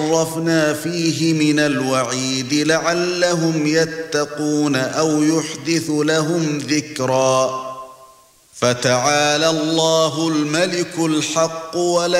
صرفنا فيه من الوعيد لعلهم يتقون أو يحدث لهم ذكرا فتعالى الله الملك الحق ولا